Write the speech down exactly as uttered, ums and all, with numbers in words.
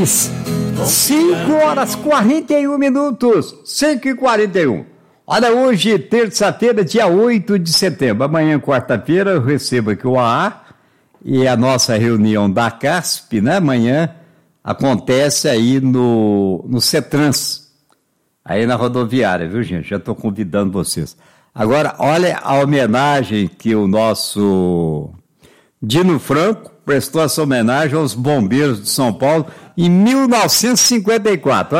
país. cinco horas e quarenta e um minutos. cinco e quarenta e um. Olha, hoje, terça-feira, dia oito de setembro. Amanhã, quarta-feira, eu recebo aqui o A A e a nossa reunião da CASP, né? Amanhã acontece aí no, no CETRANS, aí na rodoviária, viu, gente? Já estou convidando vocês. Agora, olha a homenagem que o nosso Dino Franco prestou essa homenagem aos bombeiros de São Paulo em mil novecentos e cinquenta e quatro.